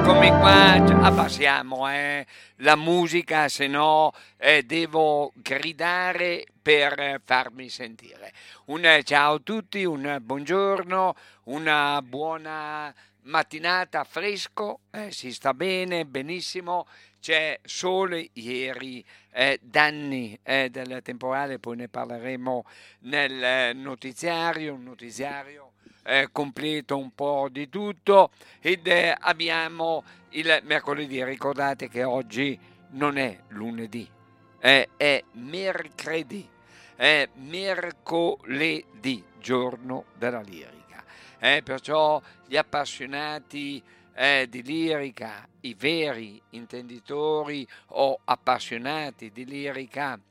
Eccomi qua, abbassiamo la musica, se no devo gridare per farmi sentire. Un ciao a tutti, un buongiorno, una buona mattinata fresco, si sta bene, benissimo, c'è sole, ieri danni del temporale, poi ne parleremo nel notiziario, un notiziario completo un po' di tutto ed abbiamo il mercoledì. Ricordate che oggi non è lunedì, è mercoledì, è mercoledì, giorno della lirica. Perciò gli appassionati di lirica, i veri intenditori o appassionati di lirica,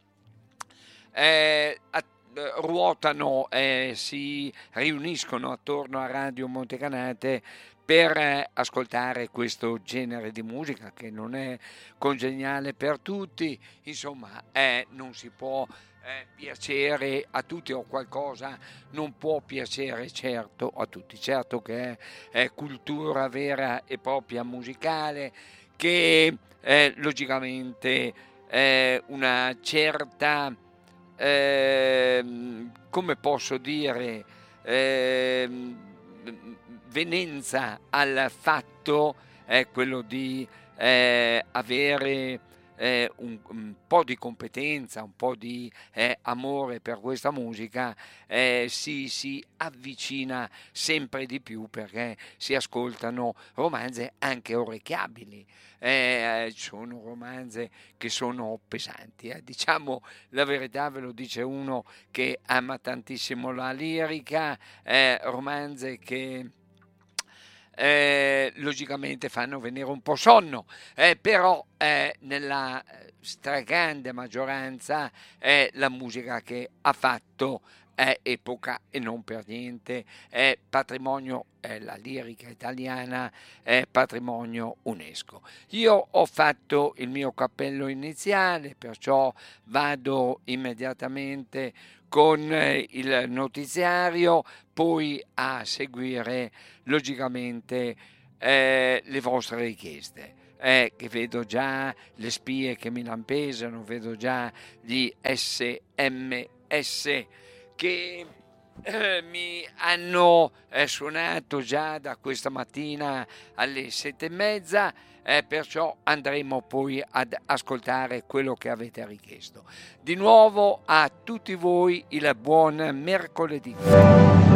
ruotano e si riuniscono attorno a Radio Montecanate per ascoltare questo genere di musica che non è congeniale per tutti, insomma non si può piacere a tutti, o qualcosa non può piacere certo a tutti. Certo che è cultura vera e propria musicale, che logicamente una certa come posso dire, venenza al fatto è quello di avere un po' di competenza, un po' di amore per questa musica, si avvicina sempre di più perché si ascoltano romanze anche orecchiabili. Sono romanze che sono pesanti, diciamo la verità, ve lo dice uno che ama tantissimo la lirica, romanze che logicamente fanno venire un po' sonno, però nella stragrande maggioranza è la musica che ha fatto è epoca e non per niente è patrimonio, la lirica italiana è patrimonio UNESCO. Io ho fatto il mio cappello iniziale, perciò vado immediatamente con il notiziario, poi a seguire logicamente le vostre richieste. Che vedo già le spie che mi lampesano, vedo già gli SMS che mi hanno suonato già da questa mattina alle 7:30, perciò andremo poi ad ascoltare quello che avete richiesto. Di nuovo a tutti voi il buon mercoledì.